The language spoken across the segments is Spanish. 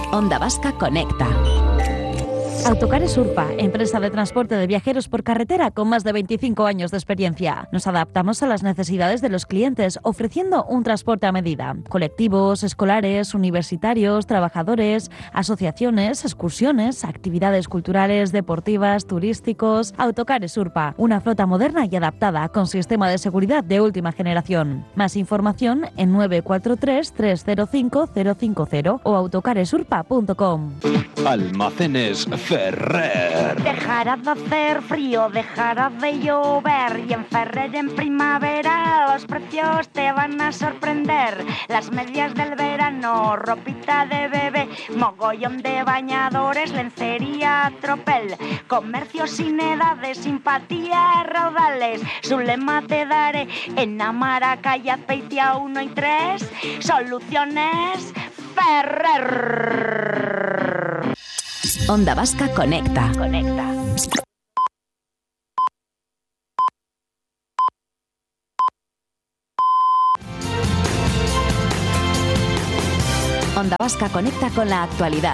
Onda Vasca Conecta. Autocares Urpa, empresa de transporte de viajeros por carretera con más de 25 años de experiencia. Nos adaptamos a las necesidades de los clientes, ofreciendo un transporte a medida. Colectivos, escolares, universitarios, trabajadores, asociaciones, excursiones, actividades culturales, deportivas, turísticos. Autocares Urpa, una flota moderna y adaptada con sistema de seguridad de última generación. Más información en 943 305 050 o autocaresurpa.com. Almacenes Ferrer. Dejará de hacer frío, dejará de llover y en Ferrer en primavera los precios te van a sorprender. Las medias del verano, ropita de bebé, mogollón de bañadores, lencería, tropel, comercio sin edades, simpatía, raudales. Su lema te daré en Amaraca y Azpeitia 1 y 3. Soluciones Ferrer. Onda Vasca Conecta. Onda Vasca Conecta con la actualidad.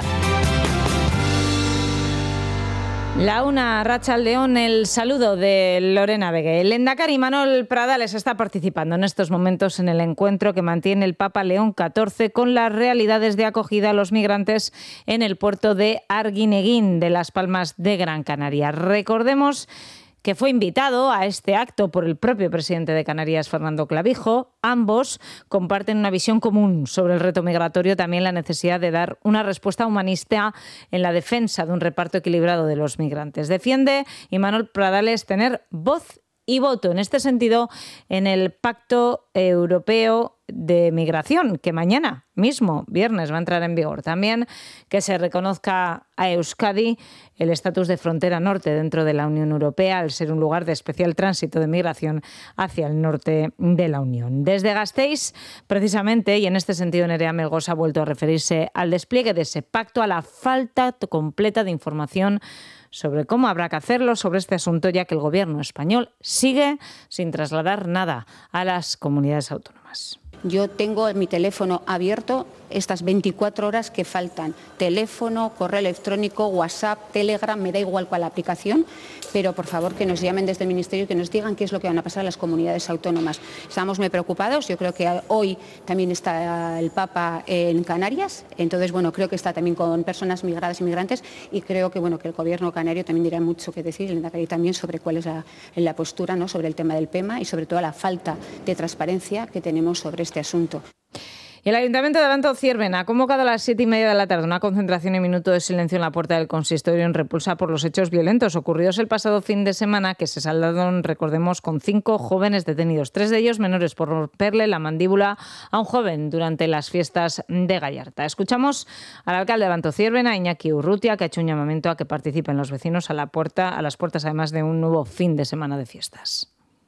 La una, Rachaldeón, el saludo de Lorena Vegué. El lehendakari Imanol Pradales está participando en estos momentos en el encuentro que mantiene el Papa León XIV con las realidades de acogida a los migrantes en el puerto de Arguineguín de Las Palmas de Gran Canaria. Recordemos que fue invitado a este acto por el propio presidente de Canarias, Fernando Clavijo. Ambos comparten una visión común sobre el reto migratorio, también la necesidad de dar una respuesta humanista en la defensa de un reparto equilibrado de los migrantes. Defiende Imanol Pradales tener voz y voto en este sentido en el Pacto Europeo de Migración, que mañana mismo, viernes, va a entrar en vigor. También que se reconozca a Euskadi el estatus de frontera norte dentro de la Unión Europea, al ser un lugar de especial tránsito de migración hacia el norte de la Unión. Desde Gasteiz, precisamente, y en este sentido Nerea Melgosa ha vuelto a referirse al despliegue de ese pacto, a la falta completa de información sobre cómo habrá que hacerlo sobre este asunto, ya que el gobierno español sigue sin trasladar nada a las comunidades autónomas. Yo tengo mi teléfono abierto estas 24 horas que faltan. Teléfono, correo electrónico, WhatsApp, Telegram, me da igual cuál aplicación, pero por favor que nos llamen desde el Ministerio y que nos digan qué es lo que van a pasar a las comunidades autónomas. Estamos muy preocupados, yo creo que hoy también está el Papa en Canarias, entonces creo que está también con personas migradas y migrantes y creo que que el Gobierno canario también dirá mucho que decir, el lehendakari también, sobre cuál es la postura, ¿no?, sobre el tema del PEMA y sobre todo la falta de transparencia que tenemos sobre este asunto. El Ayuntamiento de Abanto Ciervena ha convocado a las 7:30 de la tarde una concentración y minuto de silencio en la puerta del consistorio en repulsa por los hechos violentos ocurridos el pasado fin de semana, que se saldaron, recordemos, con 5 jóvenes detenidos, 3 de ellos menores, por romperle la mandíbula a un joven durante las fiestas de Gallarta. Escuchamos al alcalde de Abanto Ciervena, Iñaki Urrutia, que ha hecho un llamamiento a que participen los vecinos a las puertas además de un nuevo fin de semana de fiestas.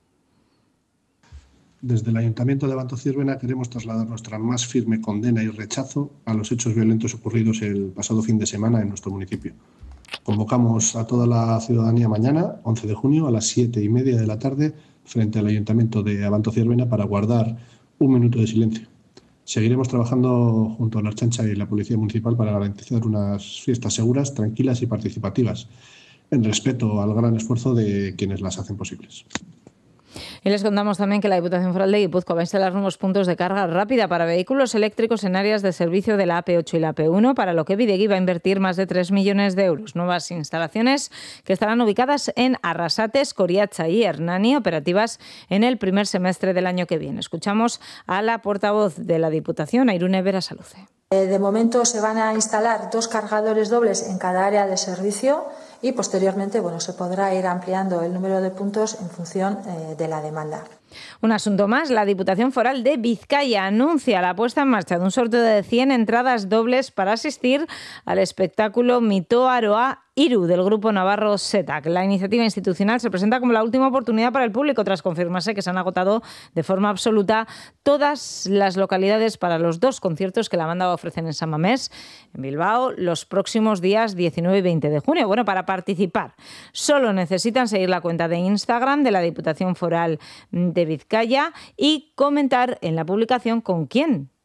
Desde el Ayuntamiento de Abanto Ciervena queremos trasladar nuestra más firme condena y rechazo a los hechos violentos ocurridos el pasado fin de semana en nuestro municipio. Convocamos a toda la ciudadanía mañana, 11 de junio, a las 7:30 de la tarde, frente al Ayuntamiento de Abanto Ciervena para guardar un minuto de silencio. Seguiremos trabajando junto a la Ertzaintza y la Policía Municipal para garantizar unas fiestas seguras, tranquilas y participativas, en respeto al gran esfuerzo de quienes las hacen posibles. Y les contamos también que la Diputación Foral de Guipúzcoa va a instalar nuevos puntos de carga rápida para vehículos eléctricos en áreas de servicio de la AP8 y la AP1, para lo que Bidegui va a invertir más de 3 millones de euros. Nuevas instalaciones que estarán ubicadas en Arrasate, Escoriacha y Hernani, operativas en el primer semestre del año que viene. Escuchamos a la portavoz de la Diputación, Airune Berasaluce. De momento se van a instalar 2 cargadores dobles en cada área de servicio y posteriormente se podrá ir ampliando el número de puntos en función de la demanda. Un asunto más, la Diputación Foral de Vizcaya anuncia la puesta en marcha de un sorteo de 100 entradas dobles para asistir al espectáculo Mito Aroa Iru del grupo navarro SETAC. La iniciativa institucional se presenta como la última oportunidad para el público tras confirmarse que se han agotado de forma absoluta todas las localidades para los 2 conciertos que la banda va a ofrecer en San Mamés, en Bilbao, los próximos días 19 y 20 de junio. Para participar solo necesitan seguir la cuenta de Instagram de la Diputación Foral de Vizcaya y comentar en la publicación con quién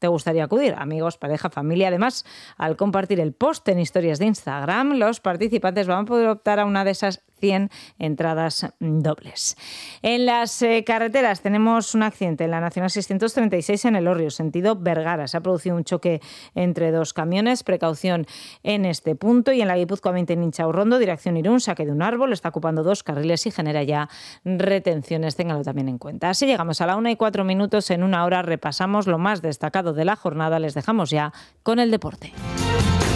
te gustaría acudir. Amigos, pareja, familia. Además, al compartir el post en historias de Instagram, los participantes van a poder optar a una de esas 100 entradas dobles. En las carreteras tenemos un accidente en la Nacional 636 en Elorrio, sentido Vergara. Se ha producido un choque entre dos camiones. Precaución en este punto. Y en la Guipúzcoa 20 en Inchaurrondo, dirección Irún, saque de un árbol. Está ocupando 2 carriles y genera ya retenciones. Ténganlo también en cuenta. Así llegamos a la 1:04. En una hora repasamos lo más destacado de la jornada. Les dejamos ya con el deporte.